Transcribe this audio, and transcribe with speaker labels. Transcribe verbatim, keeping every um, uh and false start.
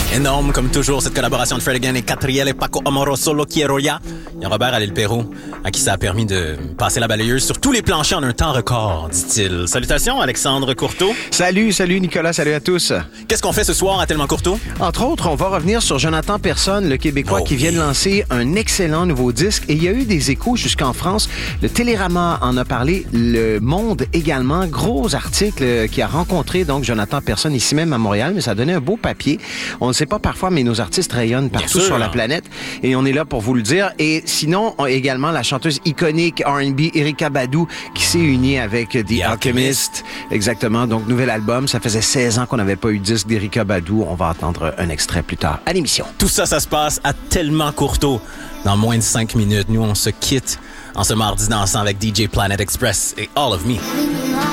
Speaker 1: Énorme, comme toujours, cette collaboration de Fred Again et Catriel et Paco Amoroso, Lo Quiero Ya. Il y a Robert à l'île Pérou, à qui ça a permis de passer la balayeuse sur tous les planchers en un temps record, dit-il. Salutations, Alexandre Courteau.
Speaker 2: Salut, salut Nicolas, salut à tous.
Speaker 1: Qu'est-ce qu'on fait ce soir à Tellement Courteau?
Speaker 2: Entre autres, on va revenir sur Jonathan Persson, le Québécois
Speaker 1: Oh
Speaker 2: qui vient
Speaker 1: oui.
Speaker 2: de lancer un excellent nouveau disque. Et il y a eu des échos jusqu'en France. Le Télérama en a parlé, Le Monde également. Gros article qui a rencontré donc Jonathan Persson ici même à Montréal, mais ça a donné un beau papier. On ne sait pas parfois, mais nos artistes rayonnent partout
Speaker 1: sûr.
Speaker 2: sur la planète. Et on est là pour vous le dire. Et sinon, on a également la chanteuse iconique R and B Erykah Badu qui s'est unie avec The,
Speaker 1: The Alchemist.
Speaker 2: Alchemist. Exactement. Donc, nouvel album. Ça faisait seize ans qu'on n'avait pas eu de disque d'Erykah Badu. On va entendre un extrait plus tard à l'émission.
Speaker 1: Tout ça, ça se passe à Tellement Courteau. Dans moins de cinq minutes, nous, on se quitte en ce mardi dansant avec D J Planet Express et All of Me.